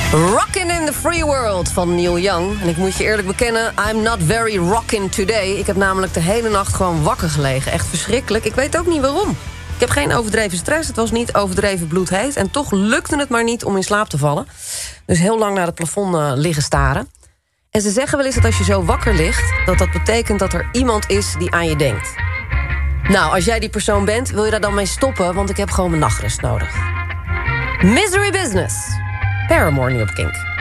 Rockin' in the Free World van Neil Young. En ik moet je eerlijk bekennen, I'm not very rockin' today. Ik heb namelijk de hele nacht gewoon wakker gelegen. Echt verschrikkelijk. Ik weet ook niet waarom. Ik heb geen overdreven stress, het was niet overdreven bloedheet. En toch lukte het maar niet om in slaap te vallen. Dus heel lang naar het plafond liggen staren. En ze zeggen wel eens dat als je zo wakker ligt, dat betekent dat er iemand is die aan je denkt. Nou, als jij die persoon bent, wil je daar dan mee stoppen? Want ik heb gewoon mijn nachtrust nodig. Misery Business. Paramore nu op Kink.